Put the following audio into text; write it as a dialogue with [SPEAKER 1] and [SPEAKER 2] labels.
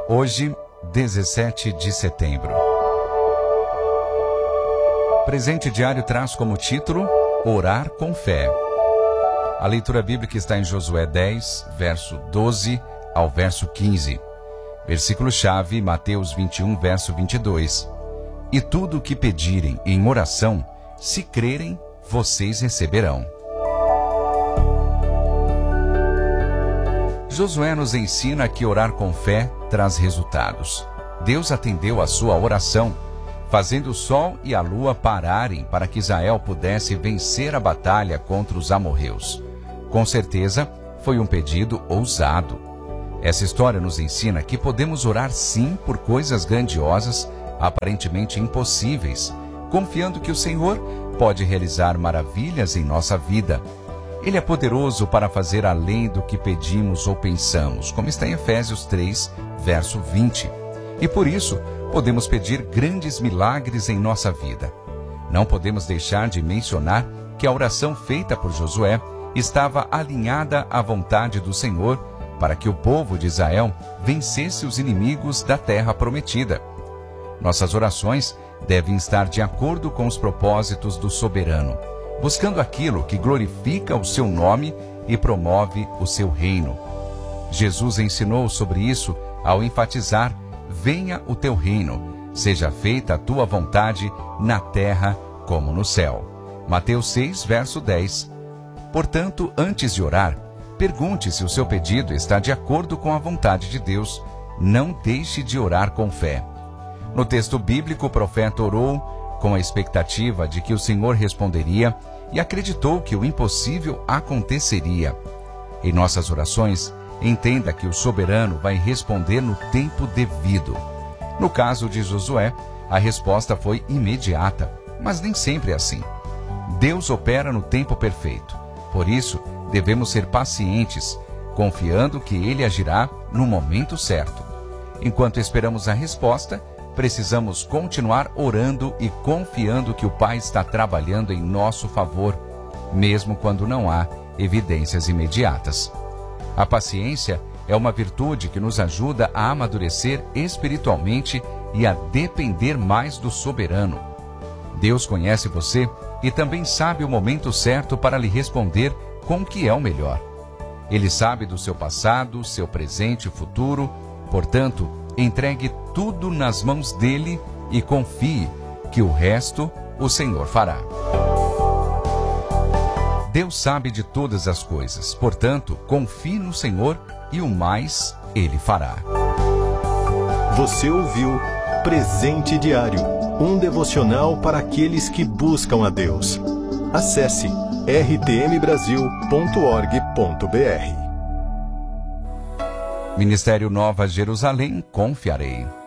[SPEAKER 1] Hoje, 17 de setembro. Presente diário traz como título Orar com Fé. A leitura bíblica está em Josué 10, verso 12 ao verso 15. Versículo-chave, Mateus 21, verso 22. E tudo o que pedirem em oração, se crerem, vocês receberão. Josué nos ensina que orar com fé traz resultados. Deus atendeu a sua oração, fazendo o sol e a lua pararem para que Israel pudesse vencer a batalha contra os amorreus. Com certeza, foi um pedido ousado. Essa história nos ensina que podemos orar sim por coisas grandiosas, aparentemente impossíveis, confiando que o Senhor pode realizar maravilhas em nossa vida. Ele é poderoso para fazer além do que pedimos ou pensamos, como está em Efésios 3, verso 20. E por isso, podemos pedir grandes milagres em nossa vida. Não podemos deixar de mencionar que a oração feita por Josué estava alinhada à vontade do Senhor para que o povo de Israel vencesse os inimigos da terra prometida. Nossas orações devem estar de acordo com os propósitos do soberano, buscando aquilo que glorifica o seu nome e promove o seu reino. Jesus ensinou sobre isso ao enfatizar: venha o teu reino, seja feita a tua vontade na terra como no céu. Mateus 6, verso 10. Portanto, antes de orar, pergunte se o seu pedido está de acordo com a vontade de Deus. Não deixe de orar com fé. No texto bíblico, o profeta orou com a expectativa de que o Senhor responderia e acreditou que o impossível aconteceria. Em nossas orações, entenda que o soberano vai responder no tempo devido. No caso de Josué, a resposta foi imediata, mas nem sempre é assim. Deus opera no tempo perfeito. Por isso, devemos ser pacientes, confiando que Ele agirá no momento certo. Enquanto esperamos a resposta, precisamos continuar orando e confiando que o Pai está trabalhando em nosso favor, mesmo quando não há evidências imediatas. A paciência é uma virtude que nos ajuda a amadurecer espiritualmente e a depender mais do soberano. Deus conhece você e também sabe o momento certo para lhe responder com o que é o melhor. Ele sabe do seu passado, seu presente e futuro, portanto, entregue tudo nas mãos dele e confie que o resto o Senhor fará. Deus sabe de todas as coisas, portanto, confie no Senhor e o mais Ele fará.
[SPEAKER 2] Você ouviu Presente Diário, um devocional para aqueles que buscam a Deus. Acesse rtmbrasil.org.br.
[SPEAKER 1] Ministério Nova Jerusalém, confiarei.